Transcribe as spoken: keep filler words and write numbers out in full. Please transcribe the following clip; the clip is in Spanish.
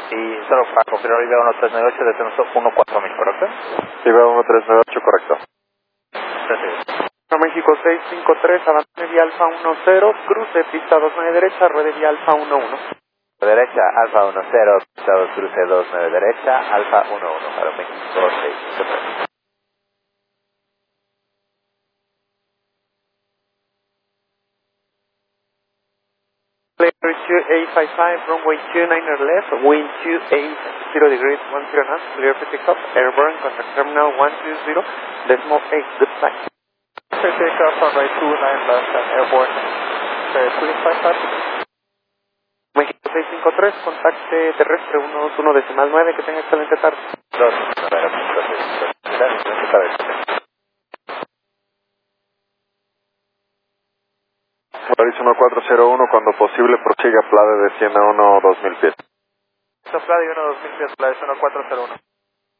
Y solo para confirmar, Viva uno tres nueve ocho, descenso uno cuatro mil, ¿correcto? Viva uno tres nueve ocho, correcto. Gracias. México seis cinco tres, avance vía Alfa uno cero, cruce pista dos nueve derecha, ruede vía Alfa uno uno. Derecha, Alfa uno cero, pista dos cruce dos nueve derecha, Alfa uno uno, para México seis cinco tres. Clear two eight five five, runway two niner left, wind two eight zero degrees, one zero knots, clear for takeoff, airborne, contact terminal one two zero, decimal eight, good flight. Clear takeoff, runway two nine left and airborne, clear two eight five five. México seis cinco tres, contacte terrestre uno dos uno decimal nueve, que tenga excelente tarde. dos, no, no, no, gracias, excelente tarde. Volaris uno cuatro cero uno, cuando posible prosiga Plade de cien a uno dos mil pies. Flavio uno dos mil pies, Flavio uno cuatro cero uno.